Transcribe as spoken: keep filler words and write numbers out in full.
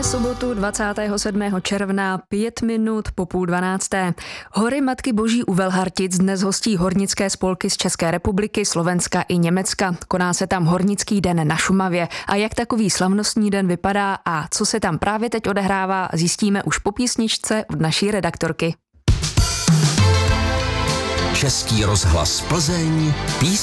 sobotu dvacátého sedmého června, pět minut po půl dvanácté. Hory Matky Boží u Velhartic dnes hostí hornické spolky z České republiky, Slovenska i Německa. Koná se tam Hornický den na Šumavě. A jak takový slavnostní den vypadá a co se tam právě teď odehrává, zjistíme už po písničce od naší redaktorky. Český rozhlas Plzeň, písnička.